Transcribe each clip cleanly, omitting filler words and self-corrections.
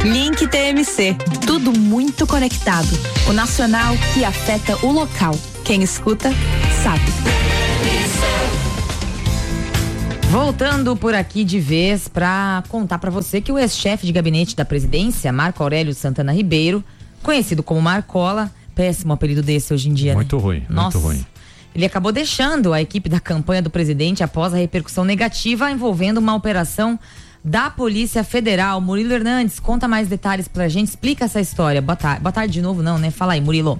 Link TMC, tudo muito conectado. O nacional que afeta o local. Quem escuta, sabe. Voltando por aqui de vez para contar para você que o ex-chefe de gabinete da presidência, Marco Aurélio Santana Ribeiro, conhecido como Marcola, péssimo apelido desse hoje em dia, muito né? ruim, Nossa, muito ruim. Ele acabou deixando a equipe da campanha do presidente após a repercussão negativa envolvendo uma operação da Polícia Federal. Murilo Hernandes, conta mais detalhes pra gente, explica essa história. Boa tarde de novo não, né? Fala aí, Murilo.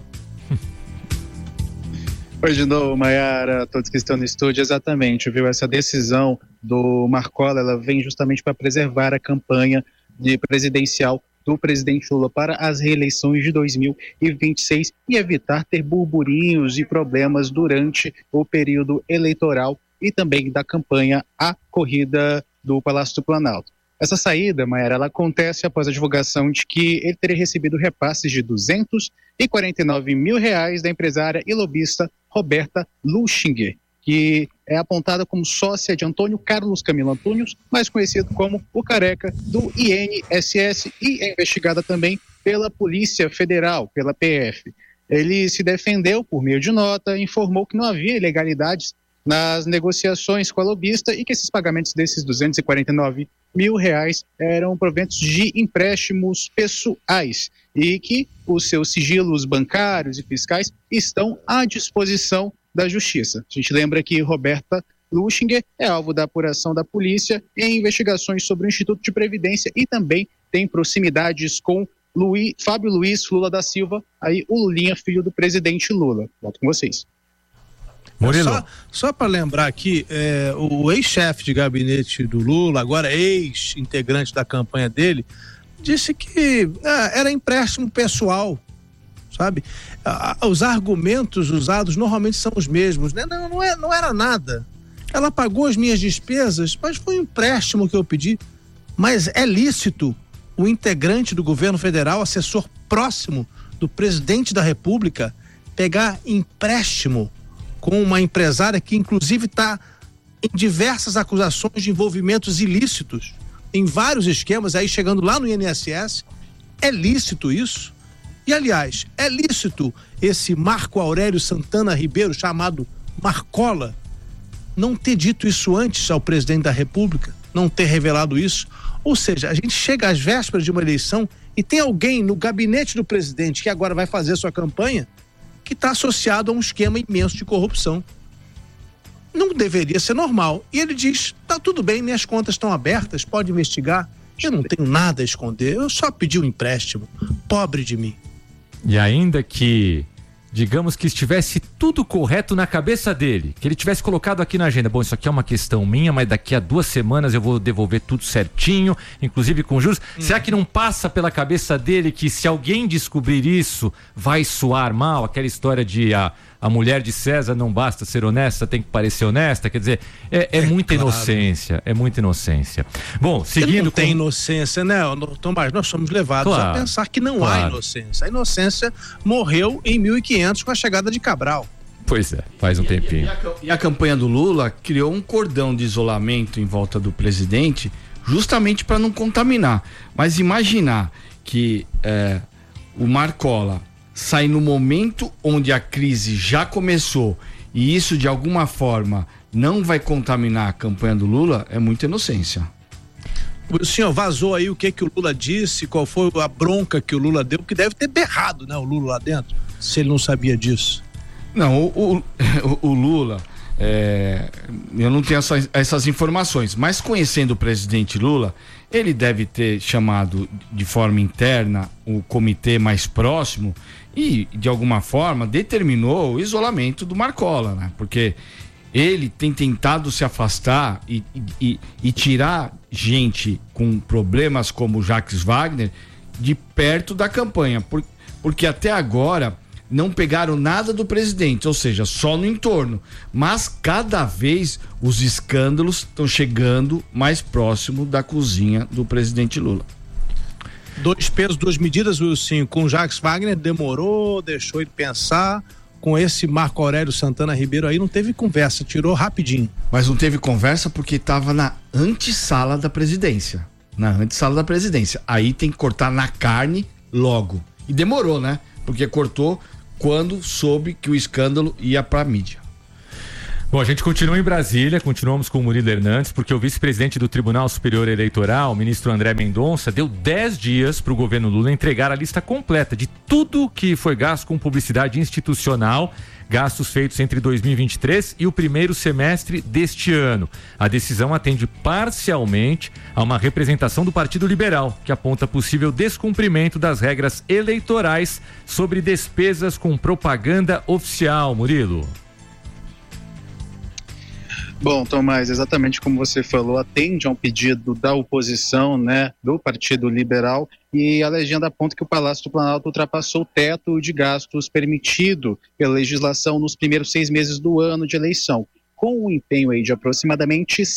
Oi de novo, Maiara, todos que estão no estúdio, exatamente, viu? Essa decisão do Marcola, ela vem justamente para preservar a campanha presidencial do presidente Lula para as reeleições de 2026 e evitar ter burburinhos e problemas durante o período eleitoral e também da campanha à corrida do Palácio do Planalto. Essa saída, Maiara, ela acontece após a divulgação de que ele teria recebido repasses de R$249 mil da empresária e lobista Roberta Luchinger, que é apontada como sócia de Antônio Carlos Camilo Antunes, mais conhecido como o Careca, do INSS, e é investigada também pela Polícia Federal, pela PF. Ele se defendeu por meio de nota, informou que não havia ilegalidades nas negociações com a lobista e que esses pagamentos desses R$249 mil eram proventos de empréstimos pessoais e que os seus sigilos bancários e fiscais estão à disposição da Justiça. A gente lembra que Roberta Luchinger é alvo da apuração da polícia em investigações sobre o Instituto de Previdência e também tem proximidades com Fábio Luiz Lula da Silva, aí o Lulinha, filho do presidente Lula. Volto com vocês. Murilo. Só para lembrar aqui, o ex-chefe de gabinete do Lula, agora ex-integrante da campanha dele, disse que era empréstimo pessoal, sabe? Os argumentos usados normalmente são os mesmos, né? Não era nada. Ela pagou as minhas despesas, mas foi um empréstimo que eu pedi. Mas é lícito o integrante do governo federal, assessor próximo do presidente da República, pegar empréstimo com uma empresária que inclusive está em diversas acusações de envolvimentos ilícitos, em vários esquemas, aí chegando lá no INSS? É lícito isso? E aliás, é lícito esse Marco Aurélio Santana Ribeiro, chamado Marcola, não ter dito isso antes ao presidente da República, não ter revelado isso? Ou seja, a gente chega às vésperas de uma eleição e tem alguém no gabinete do presidente que agora vai fazer sua campanha que está associado a um esquema imenso de corrupção. Não deveria ser normal. E ele diz, tá tudo bem, minhas contas estão abertas, pode investigar, eu não tenho nada a esconder, eu só pedi um empréstimo, pobre de mim. E ainda que, digamos que estivesse tudo correto na cabeça dele, que ele tivesse colocado aqui na agenda, bom, isso aqui é uma questão minha, mas daqui a 2 semanas eu vou devolver tudo certinho, inclusive com juros. Será que não passa pela cabeça dele que se alguém descobrir isso, vai soar mal? Aquela história de a mulher de César não basta ser honesta, tem que parecer honesta, quer dizer, é muita claro. Inocência, é muita inocência. Bom, seguindo... Não tem inocência, né, Tomás? Nós somos levados a pensar que não há inocência. A inocência morreu em 1500 com a chegada de Cabral. Pois é, faz um tempinho. E a campanha do Lula criou um cordão de isolamento em volta do presidente, justamente para não contaminar. Mas imaginar que o Marcola sai no momento onde a crise já começou e isso de alguma forma não vai contaminar a campanha do Lula, é muita inocência. O senhor vazou aí o que o Lula disse, qual foi a bronca que o Lula deu, porque deve ter berrado, né, o Lula lá dentro, se ele não sabia disso. Não, o Lula, eu não tenho essas informações, mas conhecendo o presidente Lula, ele deve ter chamado de forma interna o comitê mais próximo e, de alguma forma, determinou o isolamento do Marcola, né? Porque ele tem tentado se afastar e tirar gente com problemas como Jacques Wagner de perto da campanha, porque até agora não pegaram nada do presidente, ou seja, só no entorno, mas cada vez os escândalos estão chegando mais próximo da cozinha do presidente Lula. 2 pesos, 2 medidas, Wilson. Com Jacques Wagner demorou, deixou ele pensar. Com esse Marco Aurélio Santana Ribeiro aí não teve conversa, tirou rapidinho. Mas não teve conversa porque estava na antessala da presidência. na antessala da presidência. Aí tem que cortar na carne logo. E demorou, né? Porque cortou quando soube que o escândalo ia pra mídia. Bom, a gente continua em Brasília, continuamos com o Murilo Hernandes, porque o vice-presidente do Tribunal Superior Eleitoral, o ministro André Mendonça, deu 10 dias para o governo Lula entregar a lista completa de tudo que foi gasto com publicidade institucional, gastos feitos entre 2023 e o primeiro semestre deste ano. A decisão atende parcialmente a uma representação do Partido Liberal, que aponta possível descumprimento das regras eleitorais sobre despesas com propaganda oficial. Murilo. Bom, Tomás, exatamente como você falou, atende a um pedido da oposição, né, do Partido Liberal, e a legenda aponta que o Palácio do Planalto ultrapassou o teto de gastos permitido pela legislação nos primeiros 6 meses do ano de eleição, com um empenho aí de aproximadamente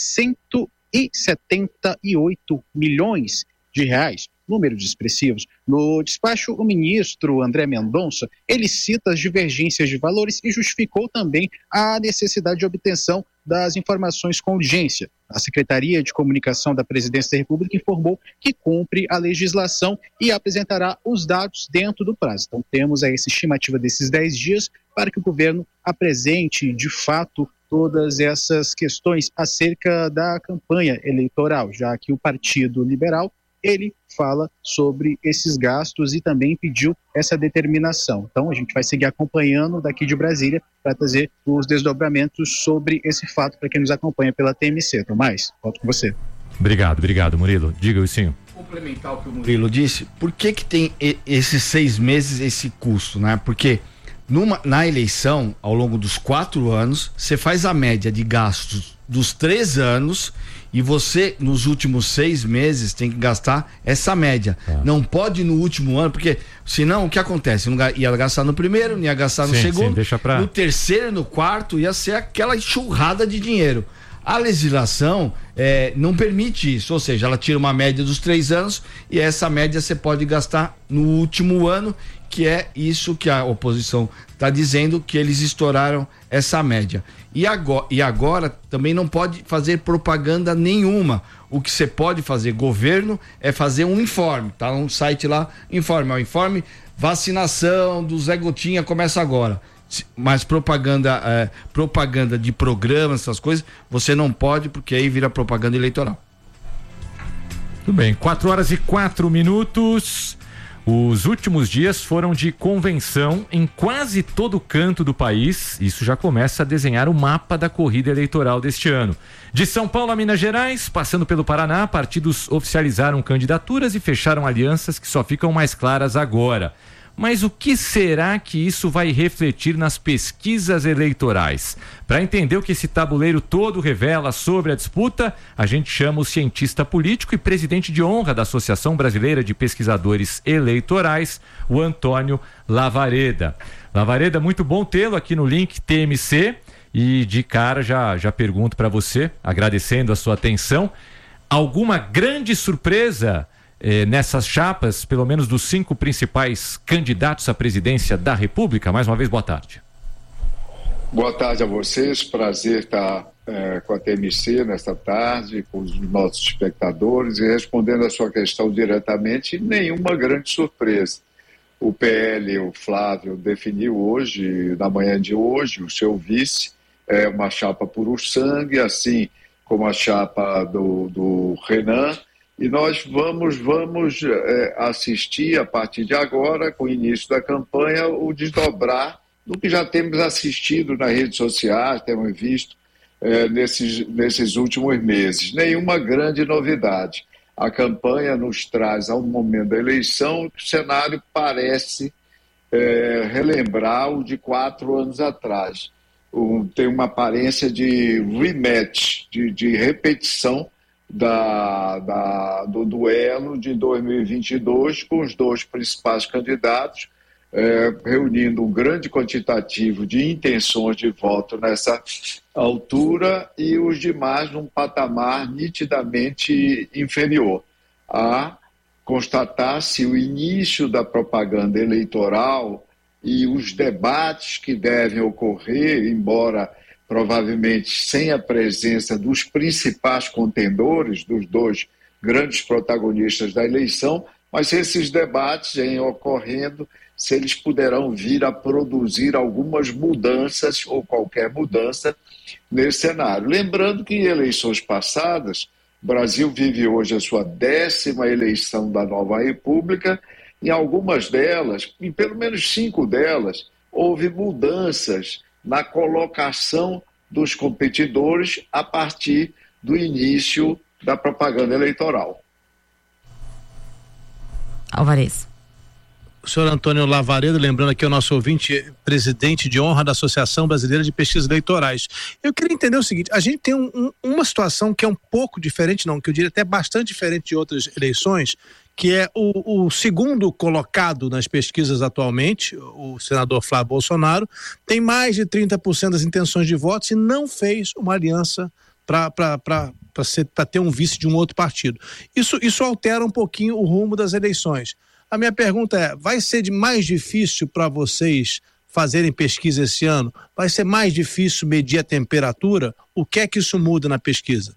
178 milhões de reais. Números expressivos. No despacho, o ministro André Mendonça, ele cita as divergências de valores e justificou também a necessidade de obtenção das informações com urgência. A Secretaria de Comunicação da Presidência da República informou que cumpre a legislação e apresentará os dados dentro do prazo. Então temos aí essa estimativa desses 10 dias para que o governo apresente de fato todas essas questões acerca da campanha eleitoral, já que o Partido Liberal ele fala sobre esses gastos e também pediu essa determinação. Então a gente vai seguir acompanhando daqui de Brasília para trazer os desdobramentos sobre esse fato para quem nos acompanha pela TMC. Tomás, volto com você. Obrigado, Murilo. Diga, Wilson. Complementar o que o Murilo disse, por que tem esses 6 meses esse custo, né? Porque na eleição, ao longo dos 4 anos, você faz a média de gastos dos 3 anos e você, nos últimos 6 meses, tem que gastar essa média. Não pode no último ano, porque senão o que acontece? Não ia gastar no primeiro, não ia gastar no segundo, no terceiro e no quarto, ia ser aquela enxurrada de dinheiro. A legislação não permite isso, ou seja, ela tira uma média dos 3 anos e essa média você pode gastar no último ano, que é isso que a oposição está dizendo, que eles estouraram essa média. E agora também não pode fazer propaganda nenhuma. O que você pode fazer, governo, é fazer um informe, tá no site lá, informe, vacinação do Zé Gotinha começa agora. Mas propaganda de programas, essas coisas, você não pode, porque aí vira propaganda eleitoral. Tudo bem, 4h04. Os últimos dias foram de convenção em quase todo canto do país. Isso já começa a desenhar o mapa da corrida eleitoral deste ano. De São Paulo a Minas Gerais, passando pelo Paraná, partidos oficializaram candidaturas e fecharam alianças que só ficam mais claras agora. Mas o que será que isso vai refletir nas pesquisas eleitorais? Para entender o que esse tabuleiro todo revela sobre a disputa, a gente chama o cientista político e presidente de honra da Associação Brasileira de Pesquisadores Eleitorais, o Antônio Lavareda. Lavareda, muito bom tê-lo aqui no Link TMC e de cara já pergunto para você, agradecendo a sua atenção, alguma grande surpresa nessas chapas, pelo menos dos 5 principais candidatos à presidência da República? Mais uma vez, boa tarde. Boa tarde a vocês, prazer estar com a TMC nesta tarde, com os nossos espectadores, e respondendo a sua questão diretamente, nenhuma grande surpresa. O PL, o Flávio, definiu hoje, na manhã de hoje, o seu vice, uma chapa puro sangue, assim como a chapa do Renan. E nós vamos assistir, a partir de agora, com o início da campanha, o desdobrar do que já temos assistido nas redes sociais, temos visto nesses últimos meses. Nenhuma grande novidade. A campanha nos traz, ao momento da eleição, o cenário parece relembrar o de 4 anos atrás. Tem uma aparência de rematch, de repetição, do duelo de 2022 com os 2 principais candidatos, reunindo um grande quantitativo de intenções de voto nessa altura e os demais num patamar nitidamente inferior. A constatar-se o início da propaganda eleitoral e os debates que devem ocorrer, embora provavelmente sem a presença dos principais contendores, dos 2 grandes protagonistas da eleição, mas esses debates em ocorrendo, se eles poderão vir a produzir algumas mudanças ou qualquer mudança nesse cenário. Lembrando que em eleições passadas, o Brasil vive hoje a sua 10ª eleição da nova república. Em algumas delas, em pelo menos 5 delas, houve mudanças na colocação dos competidores a partir do início da propaganda eleitoral. Alvarez. O senhor Antônio Lavaredo, lembrando aqui o nosso ouvinte, presidente de honra da Associação Brasileira de Pesquisas Eleitorais. Eu queria entender o seguinte, a gente tem uma situação que é um pouco diferente, não, que eu diria até bastante diferente de outras eleições, que é o segundo colocado nas pesquisas atualmente, o senador Flávio Bolsonaro, tem mais de 30% das intenções de votos e não fez uma aliança para ter um vice de um outro partido. Isso altera um pouquinho o rumo das eleições. A minha pergunta é, vai ser mais difícil para vocês fazerem pesquisa esse ano? Vai ser mais difícil medir a temperatura? O que é que isso muda na pesquisa?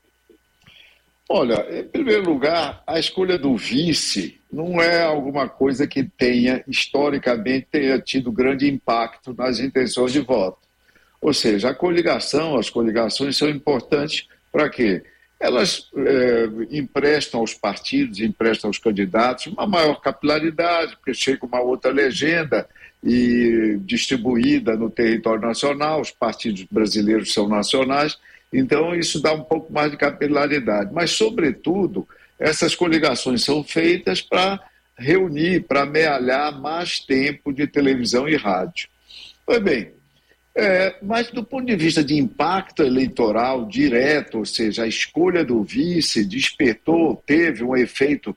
Olha, em primeiro lugar, a escolha do vice não é alguma coisa que historicamente tenha tido grande impacto nas intenções de voto. Ou seja, as coligações são importantes para quê? Elas emprestam aos partidos, emprestam aos candidatos uma maior capilaridade, porque chega uma outra legenda e distribuída no território nacional, os partidos brasileiros são nacionais, então isso dá um pouco mais de capilaridade. Mas, sobretudo, essas coligações são feitas para reunir, para amealhar mais tempo de televisão e rádio. Pois bem, mas do ponto de vista de impacto eleitoral direto, ou seja, a escolha do vice teve um efeito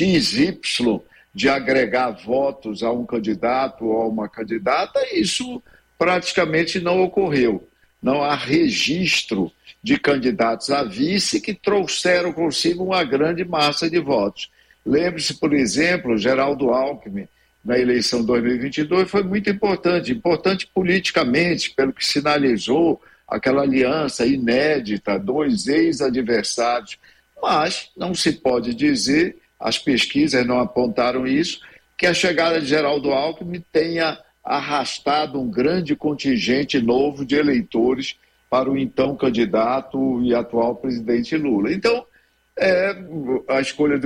XY de agregar votos a um candidato ou a uma candidata, isso praticamente não ocorreu. Não há registro de candidatos a vice que trouxeram consigo uma grande massa de votos. Lembre-se, por exemplo, Geraldo Alckmin, na eleição 2022, foi muito importante politicamente, pelo que sinalizou aquela aliança inédita, 2 ex-adversários, mas não se pode dizer, as pesquisas não apontaram isso, que a chegada de Geraldo Alckmin tenha arrastado um grande contingente novo de eleitores para o então candidato e atual presidente Lula. Então, a escolha